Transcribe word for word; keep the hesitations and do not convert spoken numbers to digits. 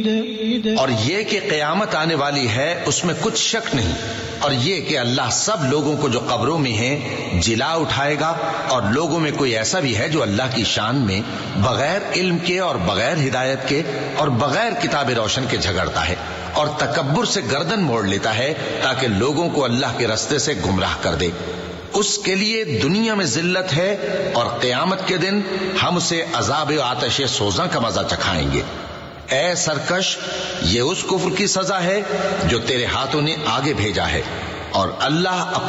और ये कि क़यामत आने वाली है उसमें कुछ शक नहीं, और ये कि अल्लाह सब लोगों को जो कब्रों में हैं जिला उठाएगा, और लोगों में कोई ऐसा भी है जो अल्लाह की शान में बगैर इल्म के और बगैर हिदायत के और बगैर किताब रोशन के झगड़ता है और तकब्बुर से गर्दन मोड़ लेता है ताकि लोगों को अल्लाह के रास्ते से गुमराह कर दे। उसके लिए दुनिया में जिल्लत है और क़यामत के दिन हम उसे अज़ाब आतिश सोज़ा का मजा चखाएंगे। ऐ सरकश, ये उस कुफ्र की सजा है जो तेरे हाथों ने आगे भेजा है, और अल्लाह